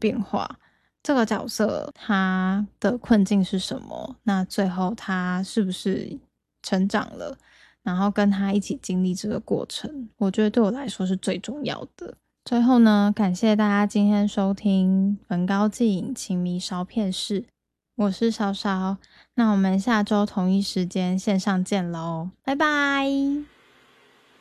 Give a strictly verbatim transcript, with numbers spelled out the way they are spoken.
变化，这个角色他的困境是什么，那最后他是不是成长了，然后跟他一起经历这个过程，我觉得对我来说是最重要的。最后呢，感谢大家今天收听焚高祭影情迷烧片室，我是烧烧，那我们下周同一时间线上见咯，拜拜。